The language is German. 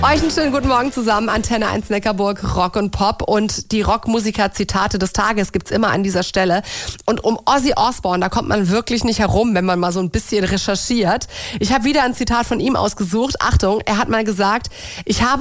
Euch einen schönen guten Morgen zusammen. Antenne 1 Neckarburg, Rock und Pop. Und die Rockmusiker-Zitate des Tages gibt's immer an dieser Stelle. Und um Ozzy Osbourne, da kommt man wirklich nicht herum, wenn man mal so ein bisschen recherchiert. Ich habe wieder ein Zitat von ihm ausgesucht. Achtung, er hat mal gesagt, ich habe